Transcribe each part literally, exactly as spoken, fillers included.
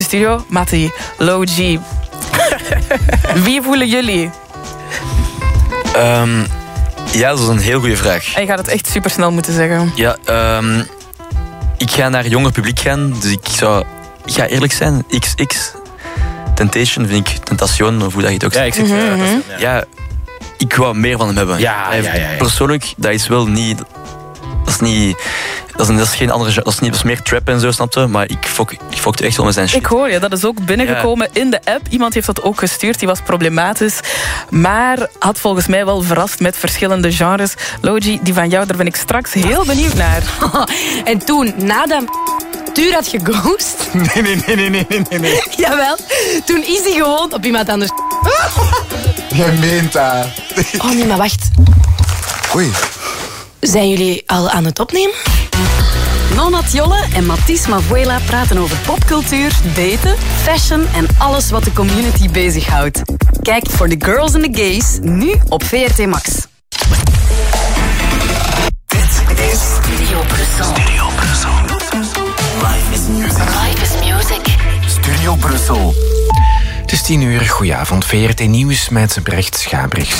studio. Mattie, Low G. Wie voelen jullie? Um, ja, dat is een heel goede vraag. En je gaat het echt supersnel moeten zeggen. Ja, um, ik ga naar jonger publiek gaan. Dus ik zou... Ik ga eerlijk zijn, X X... Temptation vind ik... Tentation, of hoe dat je het ook zegt. Ja, ik zeg... Mm-hmm. Uh, ja. ja, ik wou meer van hem hebben. Ja, ja, ja, ja. Persoonlijk, dat is wel niet... Dat is niet... Dat is, dat is geen andere... Dat is, niet, dat is meer trap en zo, snapte. Maar ik, fok, ik fokte echt wel met zijn shit. Ik hoor je, dat is ook binnengekomen ja. in de app. Iemand heeft dat ook gestuurd, die was problematisch. Maar had volgens mij wel verrast met verschillende genres. Logi, die van jou, daar ben ik straks heel benieuwd naar. En toen, nadat... Tuur had geghost. Nee, nee, nee, nee, nee, nee, nee. Jawel. Toen is hij gewoon op iemand anders. Jij meent dat. Oh nee, maar wacht. Oei. Zijn jullie al aan het opnemen? Nonat Jolle en Mathies Mavuela praten over popcultuur, daten, fashion en alles wat de community bezighoudt. Kijk voor The Girls and the Gays nu op V R T Max. Dit is Studio Brussel. Studio Brussel. Life is music. Life is music. Studio Brussel. Het is tien uur, goedenavond. V R T Nieuws met Brecht Schabrichs.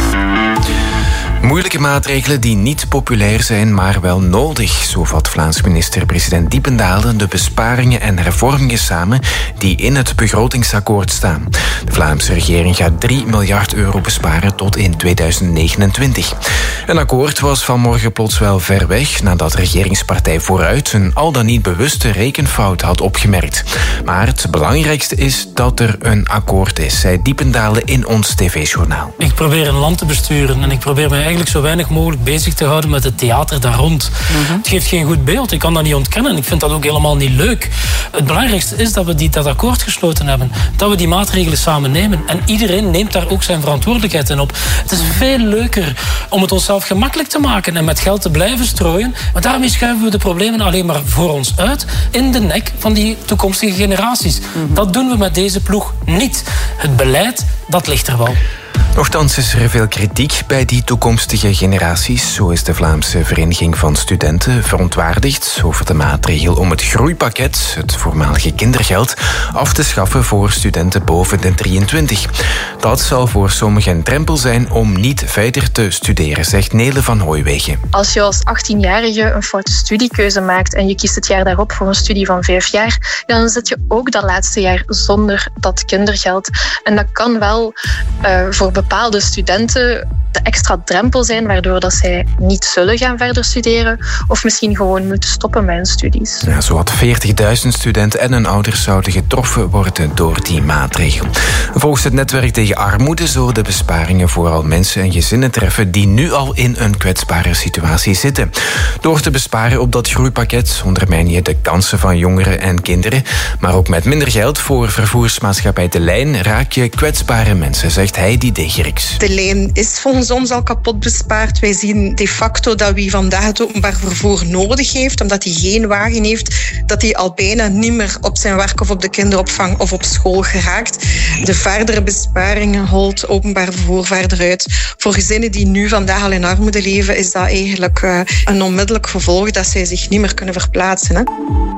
Moeilijke maatregelen die niet populair zijn, maar wel nodig. Zo vat Vlaams minister-president Diependaele de besparingen en hervormingen samen die in het begrotingsakkoord staan. De Vlaamse regering gaat drie miljard euro besparen tot in tweeduizend negenentwintig. Een akkoord was vanmorgen plots wel ver weg nadat regeringspartij Vooruit een al dan niet bewuste rekenfout had opgemerkt. Maar het belangrijkste is dat er een akkoord is, zei Diependaele in ons tv-journaal. Ik probeer een land te besturen en ik probeer mij eigenlijk zo weinig mogelijk bezig te houden met het theater daar rond. Mm-hmm. Het geeft geen goed beeld, ik kan dat niet ontkennen. Ik vind dat ook helemaal niet leuk. Het belangrijkste is dat we die, dat akkoord gesloten hebben. Dat we die maatregelen samen nemen. En iedereen neemt daar ook zijn verantwoordelijkheid in op. Het is veel leuker om het onszelf gemakkelijk te maken en met geld te blijven strooien. Maar daarmee schuiven we de problemen alleen maar voor ons uit in de nek van die toekomstige generaties. Mm-hmm. Dat doen we met deze ploeg niet. Het beleid, dat ligt er wel. Nochtans is er veel kritiek bij die toekomstige generaties. Zo is de Vlaamse Vereniging van Studenten verontwaardigd over de maatregel om het groeipakket, het voormalige kindergeld, af te schaffen voor studenten boven de drieëntwintig. Dat zal voor sommigen een drempel zijn om niet verder te studeren, zegt Nele van Hooiwegen. Als je als achttienjarige een foute studiekeuze maakt en je kiest het jaar daarop voor een studie van vijf jaar, dan zit je ook dat laatste jaar zonder dat kindergeld. En dat kan wel uh, voor bepaalde studenten de extra drempel zijn, waardoor dat zij niet zullen gaan verder studeren of misschien gewoon moeten stoppen met hun studies. Ja, zowat veertigduizend studenten en hun ouders zouden getroffen worden door die maatregel. Volgens het netwerk tegen armoede zullen de besparingen vooral mensen en gezinnen treffen die nu al in een kwetsbare situatie zitten. Door te besparen op dat groeipakket ondermijn je de kansen van jongeren en kinderen, maar ook met minder geld voor vervoersmaatschappij De Lijn raak je kwetsbare mensen, zegt Heidi Degerix. De Lijn is volgens ons al kapot bespaard. Wij zien de facto dat wie vandaag het openbaar vervoer nodig heeft, omdat hij geen wagen heeft, dat hij al bijna niet meer op zijn werk of op de kinderopvang of op school geraakt. De verdere besparingen holt openbaar vervoer verder uit. Voor gezinnen die nu vandaag al in armoede leven, is dat eigenlijk uh, een onmiddellijk gevolg dat zij zich niet meer kunnen verplaatsen. Hè?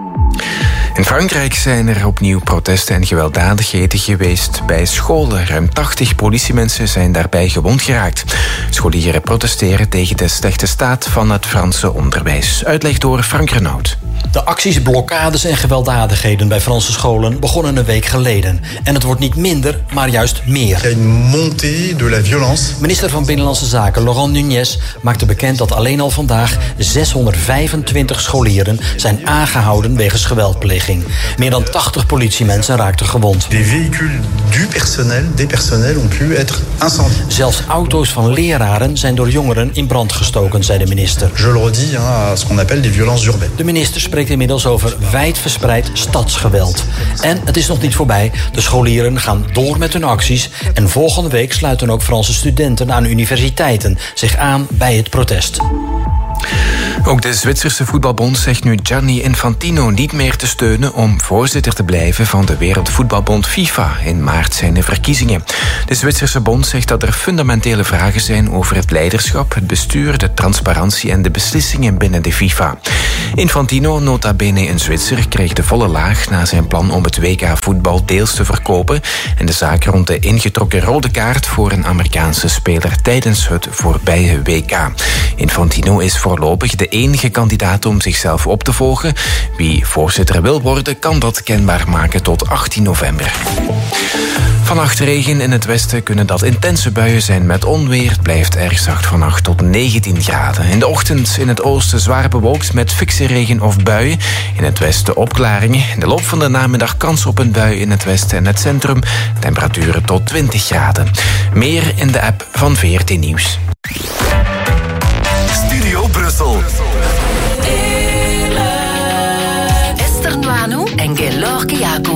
In Frankrijk zijn er opnieuw protesten en gewelddadigheden geweest bij scholen. Ruim tachtig politiemensen zijn daarbij gewond geraakt. Scholieren protesteren tegen de slechte staat van het Franse onderwijs. Uitleg door Frank Renaud. De acties, blokkades en gewelddadigheden bij Franse scholen begonnen een week geleden. En het wordt niet minder, maar juist meer. Er is een montée de la violence. Minister van Binnenlandse Zaken Laurent Nunez maakte bekend dat alleen al vandaag zeshonderdvijfentwintig scholieren zijn aangehouden wegens geweldpleging. Meer dan tachtig politiemensen raakten gewond. Des véhicules du personnel, des personnels ont pu être incendiés. Zelfs auto's van leraren zijn door jongeren in brand gestoken, zei de minister. Je le redis, hein, ce qu'on appelle des violences urbaines. De minister spreekt inmiddels over wijdverspreid stadsgeweld. En het is nog niet voorbij. De scholieren gaan door met hun acties. En volgende week sluiten ook Franse studenten aan universiteiten zich aan bij het protest. Ook de Zwitserse voetbalbond zegt nu Gianni Infantino niet meer te steunen om voorzitter te blijven van de Wereldvoetbalbond FIFA. In maart zijn de verkiezingen. De Zwitserse bond zegt dat er fundamentele vragen zijn over het leiderschap, het bestuur, de transparantie en de beslissingen binnen de FIFA. Infantino, nota bene een Zwitser, kreeg de volle laag na zijn plan om het W K voetbal deels te verkopen en de zaak rond de ingetrokken rode kaart voor een Amerikaanse speler tijdens het voorbije W K. Infantino is voorlopig de enige kandidaat om zichzelf op te volgen. Wie voorzitter wil worden, kan dat kenbaar maken tot achttien november. Vannacht regen in het westen kunnen dat intense buien zijn met onweer. Het blijft erg zacht van acht tot negentien graden. In de ochtend in het oosten zwaar bewolkt met fikse regen of buien. In het westen opklaringen. In de loop van de namiddag kans op een bui in het westen en het centrum. Temperaturen tot twintig graden. Meer in de app van V R T Nieuws. Studio Brussel. Esther Nwanu en Gelor Kiyaku.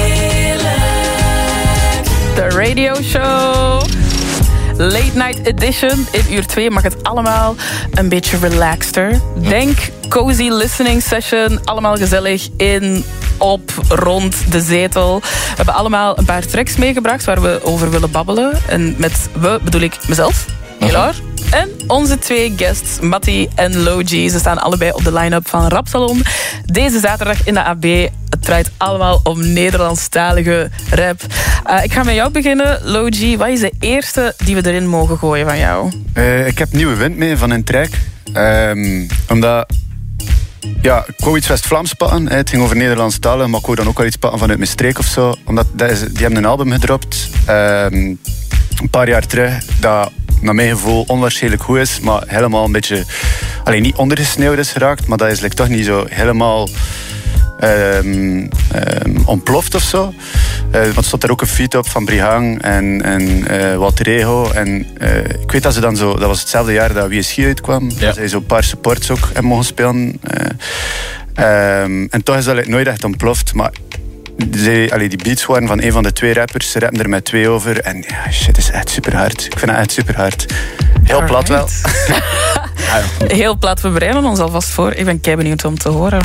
De Radio Show. Late Night Edition. In uur twee mag het allemaal een beetje relaxter. Denk cozy listening session. Allemaal gezellig in, op, rond de zetel. We hebben allemaal een paar tracks meegebracht waar we over willen babbelen. En met we bedoel ik mezelf, Gelor. En onze twee guests, Matty en Logie. Ze staan allebei op de line-up van Rapsalon. Deze zaterdag in de A B. Het draait allemaal om Nederlandstalige rap. Uh, ik ga met jou beginnen, Logie. Wat is de eerste die we erin mogen gooien van jou? Uh, ik heb Nieuwe Wind mee van een track. Um, omdat... Ja, ik wou iets West-Vlaams pakken. Het ging over Nederlandstalen, maar ik wou dan ook wel iets pakken vanuit mijn streek of zo. Omdat dat is, die hebben een album gedropt. Um, een paar jaar terug. Dat naar mijn gevoel onwaarschijnlijk goed is, maar helemaal een beetje... Alleen niet ondergesneeuwd is geraakt, maar dat is like, toch niet zo helemaal... Um, um, ontploft of zo. Uh, want er stond er ook een feat op van Brihang en, en uh, Walter Rego. En uh, ik weet dat ze dan zo... Dat was hetzelfde jaar dat W S G uitkwam. Ja. Dat zij zo'n paar supports ook hebben mogen spelen. Uh, um, en toch is dat like, nooit echt ontploft. Maar die, allee, die beats waren van een van de twee rappers. Ze rappen er met twee over. En ja, shit, is echt super hard. Ik vind het echt super hard. Heel plat wel. Heel plat, we bereiden ons alvast voor. Ik ben kei benieuwd om te horen.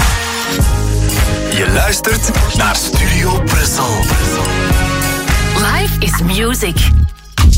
Je luistert naar Studio Brussel. Life is music.